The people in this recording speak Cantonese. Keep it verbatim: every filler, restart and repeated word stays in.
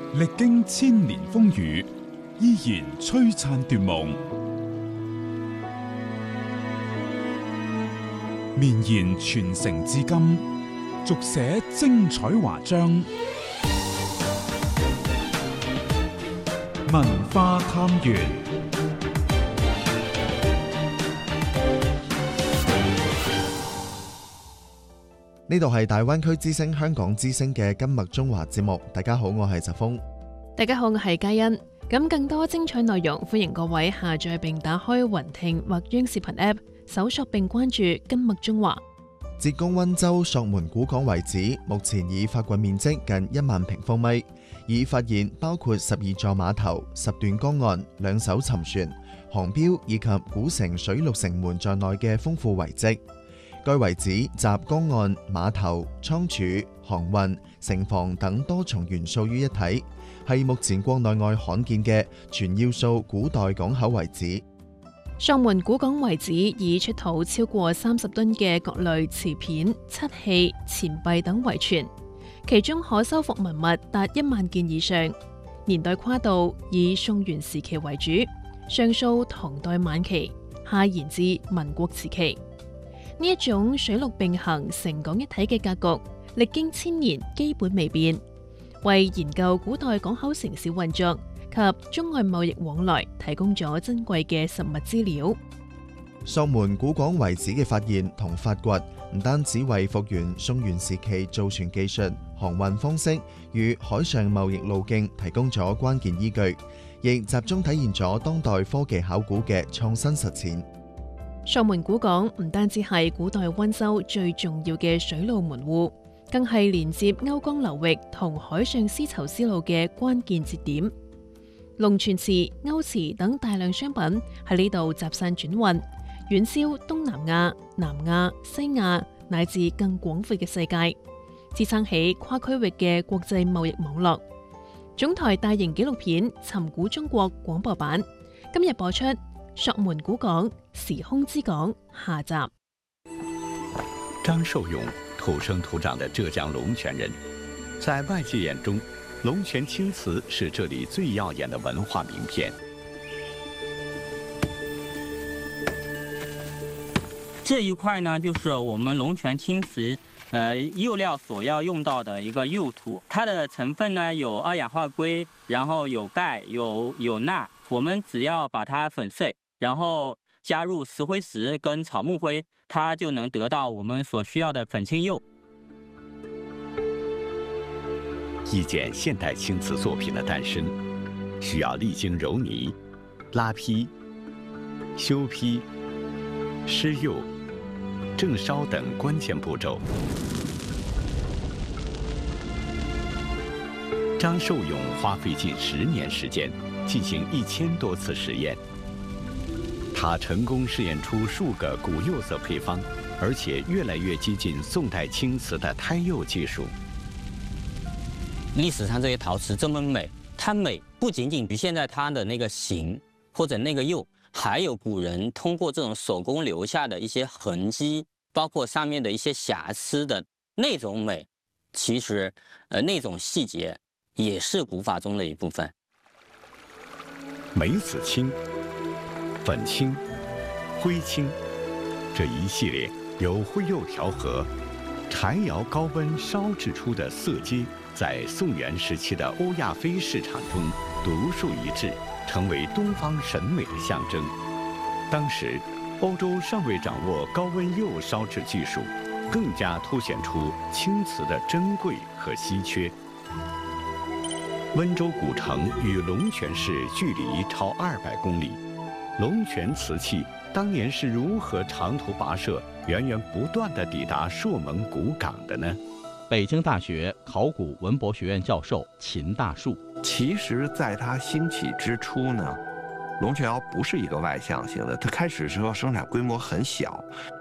歷經千年風雨，依然璀璨奪夢，綿延傳承至今，續寫精彩華章。文化探源。 呢度係大灣區之聲香港之聲嘅今麥中華節目，大家好，我係澤峰。 大家好，我係嘉欣。咁更多精彩內容，歡迎各位下載並打開雲聽或央視頻 App， 搜索並關注今麥中華。 浙江溫州索門古港遺址目前已發掘面積近一萬平方米，已發現包括十二座碼頭、十段江岸、兩艘沉船、航標以及古城水陸城門在內嘅豐富遺跡。該遺址集江岸、碼頭、倉儲、航運、城防等多重元素於一體，係目前國內外罕見嘅全要素古代港口遺址。 索門古港遺址已出土超過三十噸嘅各類瓷片、漆器、錢幣等遺存，其中可修復文物達一萬件以上，年代跨度以宋元時期為主，上溯唐代晚期，下延至民國時期。呢一種水陸並行、城港一體嘅格局，歷經千年基本未變，為研究古代港口城市運作及中外貿易往來提供咗珍貴嘅實物資料。 索門古港遺址嘅發現同發掘，唔單止為復原宋元時期造船技術、航運方式與海上貿易路徑提供咗關鍵依據，亦集中體現咗當代科技考古嘅創新實踐。 索門古港唔單止係古代溫州最重要嘅水路門戶，更係連接歐江流域同海上絲綢絲路嘅關鍵節點。龍泉瓷、歐瓷等大量商品喺呢度集散轉運，遠銷東南亞、南亞、西亞乃至更廣闊嘅世界，支撐起跨區域嘅國際貿易網絡。總台大型紀錄片《尋古中國》廣播版今日播出《索門古港時空之港》下集。 張壽勇，土生土長的浙江龍泉人，在外界眼中，龍泉青瓷是這裡最耀眼的文化名片。 這一塊呢，就是我們龍泉青瓷，呃，釉料所要用到的一個釉土，它的成分呢有二氧化硅，然後有鈣，有有鈉。我們只要把它粉碎，然後加入石灰石跟草木灰，它就能得到我們所需要的粉青釉。 一件現代青瓷作品的誕生，需要歷經揉泥、拉坯、修坯、施釉、正燒等關鍵步驟。張壽勇花費近十年時間，進行一千多次實驗。他成功試驗出數個古釉色配方，而且越來越接近宋代青瓷的胎釉技術。 歷史上這些陶瓷這麼美，它美不僅僅局限在它的那個形或者那個釉，還有古人通過這種手工留下的一些痕跡，包括上面的一些瑕疵的那種美，其實呃那種細節也是古法中的一部分。 梅子青、粉青、灰青這一系列由灰釉調和、柴窯高溫燒製出的色階，在宋元時期的歐亞非市場中獨樹一幟，成為東方審美的象徵。當時，歐洲尚未掌握高溫釉燒製技術，更加凸顯出青瓷的珍貴和稀缺。溫州古城與龍泉市距離超二百公里，龍泉瓷器當年是如何長途跋涉、源源不斷地抵達朔門古港的呢？ 北京大學考古文博學院教授秦大樹， 其實在它興起之初呢，龍泉窯不是一個外向型的，它開始時候生產規模很小。